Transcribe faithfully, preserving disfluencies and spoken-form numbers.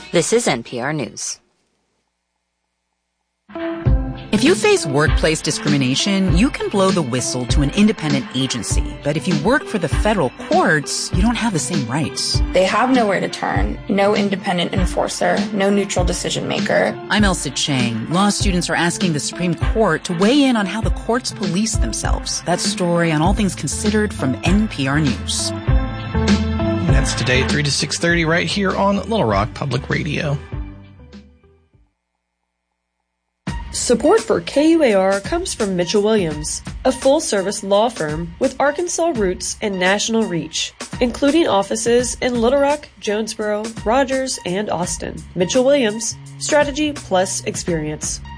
This is N P R News. If you face workplace discrimination, you can blow the whistle to an independent agency. But if you work for the federal courts, you don't have the same rights. They have nowhere to turn, no independent enforcer, no neutral decision maker. I'm Elsa Chang. Law students are asking the Supreme Court to weigh in on how the courts police themselves. That story on All Things Considered from N P R News. That's today at three to six thirty right here on Little Rock Public Radio. Support for K U A R comes from Mitchell Williams, a full-service law firm with Arkansas roots and national reach, including offices in Little Rock, Jonesboro, Rogers, and Austin. Mitchell Williams, strategy plus experience.